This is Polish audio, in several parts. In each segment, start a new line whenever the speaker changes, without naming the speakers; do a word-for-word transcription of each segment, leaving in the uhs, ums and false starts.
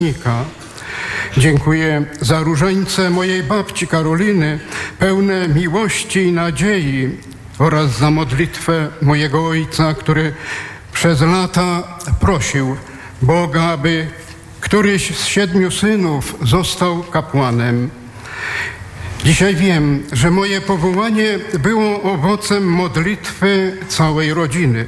Dziękuję za różańce mojej babci Karoliny, pełne miłości i nadziei, oraz za modlitwę mojego ojca, który przez lata prosił Boga, aby któryś z siedmiu synów został kapłanem. Dzisiaj wiem, że moje powołanie było owocem modlitwy całej rodziny.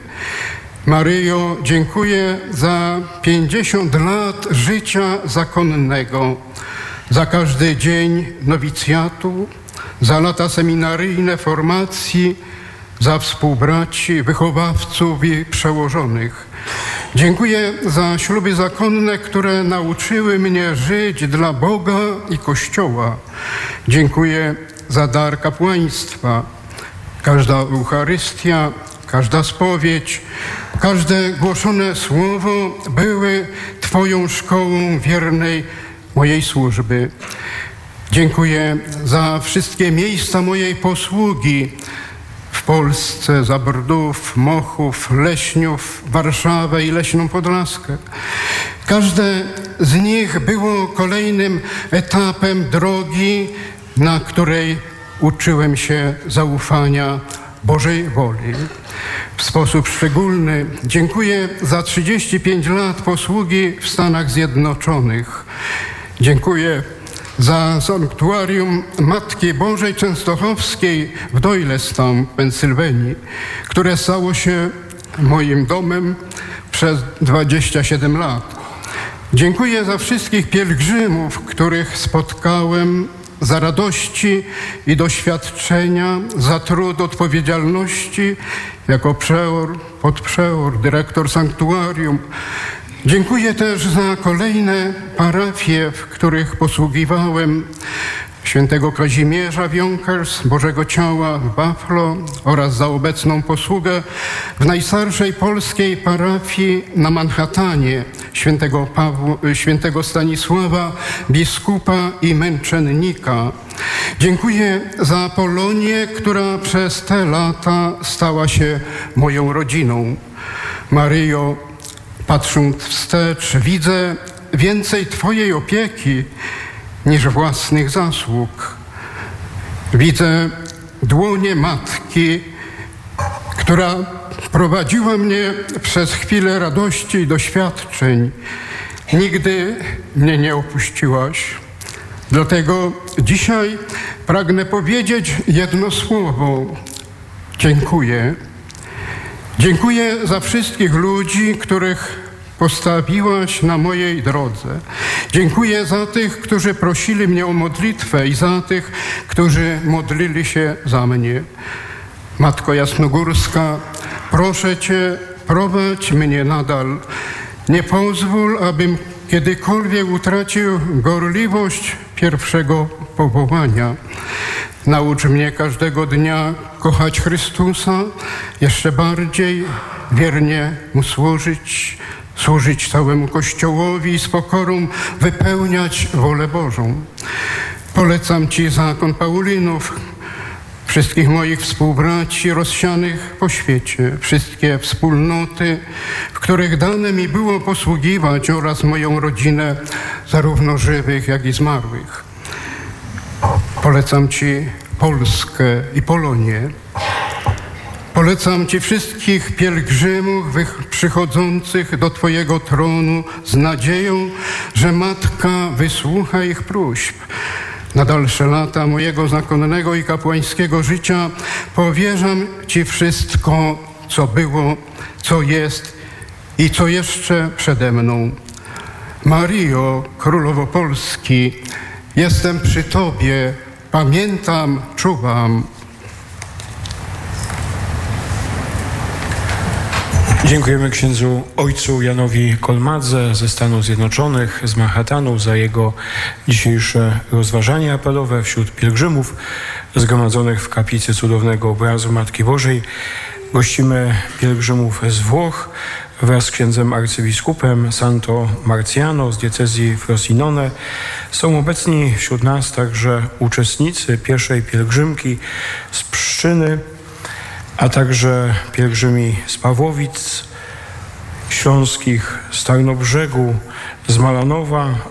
Maryjo, dziękuję za pięćdziesiąt lat życia zakonnego, za każdy dzień nowicjatu, za lata seminaryjne formacji, za współbraci, wychowawców i przełożonych. Dziękuję za śluby zakonne, które nauczyły mnie żyć dla Boga i Kościoła. Dziękuję za dar kapłaństwa. Każda Eucharystia, każda spowiedź, każde głoszone słowo były Twoją szkołą wiernej mojej służby. Dziękuję za wszystkie miejsca mojej posługi w Polsce, za Brdów, Mochów, Leśniów, Warszawę i Leśną Podlaskę. Każde z nich było kolejnym etapem drogi, na której uczyłem się zaufania Bożej woli. W sposób szczególny dziękuję za trzydzieści pięć lat posługi w Stanach Zjednoczonych. Dziękuję za sanktuarium Matki Bożej Częstochowskiej w Doylestown, Pensylwanii, które stało się moim domem przez dwadzieścia siedem lat. Dziękuję za wszystkich pielgrzymów, których spotkałem, za radości i doświadczenia, za trud odpowiedzialności jako przeor, podprzeor, dyrektor sanktuarium. Dziękuję też za kolejne parafie, w których posługiwałem: Świętego Kazimierza w Yonkers, Bożego Ciała w Buffalo, oraz za obecną posługę w najstarszej polskiej parafii na Manhattanie, świętego, Pawła, świętego Stanisława, biskupa i męczennika. Dziękuję za Polonię, która przez te lata stała się moją rodziną. Maryjo, patrząc wstecz, widzę więcej Twojej opieki niż własnych zasług. Widzę dłonie Matki, która prowadziła mnie przez chwilę radości i doświadczeń. Nigdy mnie nie opuściłaś. Dlatego dzisiaj pragnę powiedzieć jedno słowo. Dziękuję. Dziękuję za wszystkich ludzi, których postawiłaś na mojej drodze. Dziękuję za tych, którzy prosili mnie o modlitwę, i za tych, którzy modlili się za mnie. Matko Jasnogórska, proszę Cię, prowadź mnie nadal. Nie pozwól, abym kiedykolwiek utracił gorliwość pierwszego powołania. Naucz mnie każdego dnia kochać Chrystusa jeszcze bardziej, wiernie Mu służyć, służyć całemu Kościołowi i z pokorą wypełniać wolę Bożą. Polecam Ci zakon Paulinów, wszystkich moich współbraci rozsianych po świecie, wszystkie wspólnoty, w których dane mi było posługiwać, oraz moją rodzinę, zarówno żywych, jak i zmarłych. Polecam Ci Polskę i Polonię. Polecam Ci wszystkich pielgrzymów przychodzących do Twojego tronu z nadzieją, że Matka wysłucha ich próśb. Na dalsze lata mojego zakonnego i kapłańskiego życia powierzam Ci wszystko, co było, co jest i co jeszcze przede mną. Maryjo, Królowo Polski, jestem przy Tobie, pamiętam, czuwam.
Dziękujemy księdzu ojcu Janowi Kolmadze ze Stanów Zjednoczonych, z Manhattanu, za jego dzisiejsze rozważanie apelowe wśród pielgrzymów zgromadzonych w kaplicy cudownego obrazu Matki Bożej. Gościmy pielgrzymów z Włoch wraz z księdzem arcybiskupem Santo Marciano z diecezji Frosinone. Są obecni wśród nas także uczestnicy pierwszej pielgrzymki z Pszczyny, a także pielgrzymi z Pawłowic, śląskich z Tarnobrzegu, z Malanowa,